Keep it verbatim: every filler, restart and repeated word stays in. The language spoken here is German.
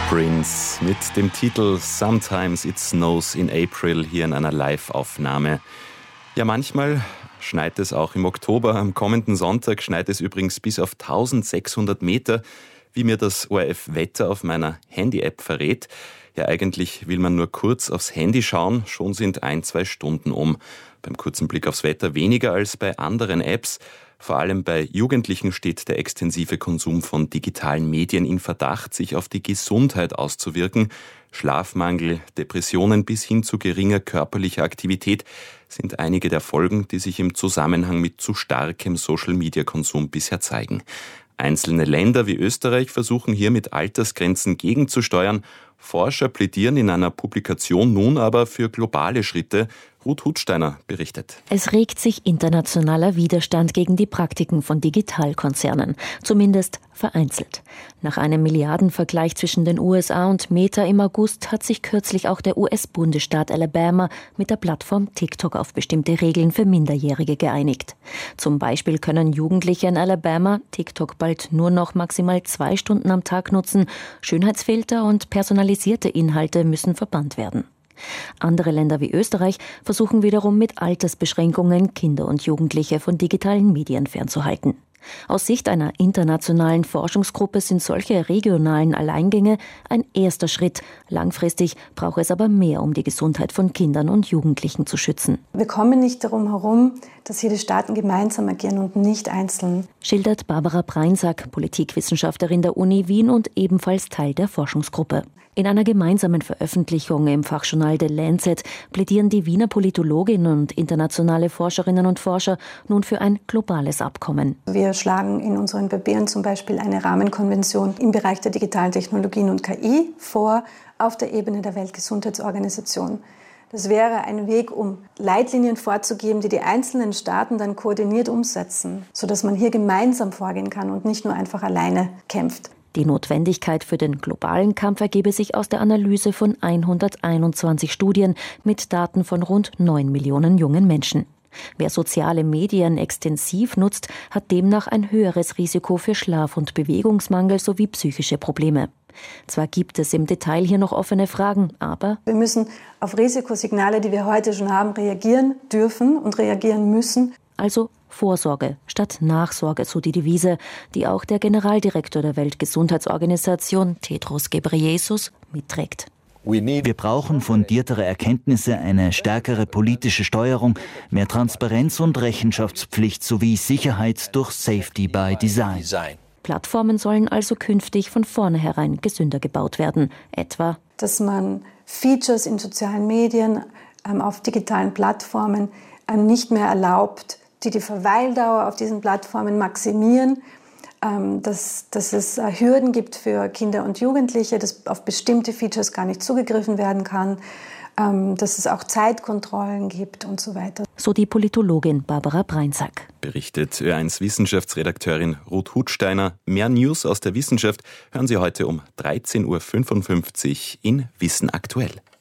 Prince mit dem Titel Sometimes It Snows in April hier in einer Live-Aufnahme. Ja, manchmal schneit es auch im Oktober. Am kommenden Sonntag schneit es übrigens bis auf eintausendsechshundert Meter, wie mir das O R F-Wetter auf meiner Handy-App verrät. Ja, eigentlich will man nur kurz aufs Handy schauen, schon sind ein, zwei Stunden um. Beim kurzen Blick aufs Wetter weniger als bei anderen Apps. Vor allem bei Jugendlichen steht der extensive Konsum von digitalen Medien in Verdacht, sich auf die Gesundheit auszuwirken. Schlafmangel, Depressionen bis hin zu geringer körperlicher Aktivität sind einige der Folgen, die sich im Zusammenhang mit zu starkem Social-Media-Konsum bisher zeigen. Einzelne Länder wie Österreich versuchen hier mit Altersgrenzen gegenzusteuern. Forscher plädieren in einer Publikation nun aber für globale Schritte. Ruth Hutsteiner berichtet. Es regt sich internationaler Widerstand gegen die Praktiken von Digitalkonzernen, zumindest vereinzelt. Nach einem Milliardenvergleich zwischen den U S A und Meta im August hat sich kürzlich auch der U S-Bundesstaat Alabama mit der Plattform TikTok auf bestimmte Regeln für Minderjährige geeinigt. Zum Beispiel können Jugendliche in Alabama TikTok bald nur noch maximal zwei Stunden am Tag nutzen. Schönheitsfilter und personalisierte Inhalte müssen verbannt werden. Andere Länder wie Österreich versuchen wiederum mit Altersbeschränkungen Kinder und Jugendliche von digitalen Medien fernzuhalten. Aus Sicht einer internationalen Forschungsgruppe sind solche regionalen Alleingänge ein erster Schritt. Langfristig braucht es aber mehr, um die Gesundheit von Kindern und Jugendlichen zu schützen. Wir kommen nicht darum herum, dass hier die Staaten gemeinsam agieren und nicht einzeln, schildert Barbara Breinsack, Politikwissenschaftlerin der Uni Wien und ebenfalls Teil der Forschungsgruppe. In einer gemeinsamen Veröffentlichung im Fachjournal The Lancet plädieren die Wiener Politologin und internationale Forscherinnen und Forscher nun für ein globales Abkommen. Wir schlagen in unseren Papieren zum Beispiel eine Rahmenkonvention im Bereich der digitalen Technologien und K I vor, auf der Ebene der Weltgesundheitsorganisation. Das wäre ein Weg, um Leitlinien vorzugeben, die die einzelnen Staaten dann koordiniert umsetzen, sodass man hier gemeinsam vorgehen kann und nicht nur einfach alleine kämpft. Die Notwendigkeit für den globalen Kampf ergebe sich aus der Analyse von hunderteinundzwanzig Studien mit Daten von rund neun Millionen jungen Menschen. Wer soziale Medien extensiv nutzt, hat demnach ein höheres Risiko für Schlaf- und Bewegungsmangel sowie psychische Probleme. Zwar gibt es im Detail hier noch offene Fragen, aber wir müssen auf Risikosignale, die wir heute schon haben, reagieren dürfen und reagieren müssen. Also Vorsorge statt Nachsorge, so die Devise, die auch der Generaldirektor der Weltgesundheitsorganisation, Tedros Ghebreyesus, mitträgt. Wir brauchen fundiertere Erkenntnisse, eine stärkere politische Steuerung, mehr Transparenz und Rechenschaftspflicht sowie Sicherheit durch Safety by Design. Plattformen sollen also künftig von vornherein gesünder gebaut werden, etwa dass man Features in sozialen Medien, ähm, auf digitalen Plattformen ähm, nicht mehr erlaubt, die die Verweildauer auf diesen Plattformen maximieren, ähm, dass, dass es äh, Hürden gibt für Kinder und Jugendliche, dass auf bestimmte Features gar nicht zugegriffen werden kann, ähm, dass es auch Zeitkontrollen gibt und so weiter. So die Politologin Barbara Breinsack. Berichtet Ö eins Wissenschaftsredakteurin Ruth Hutsteiner. Mehr News aus der Wissenschaft hören Sie heute um dreizehn Uhr fünfundfünfzig in Wissen aktuell.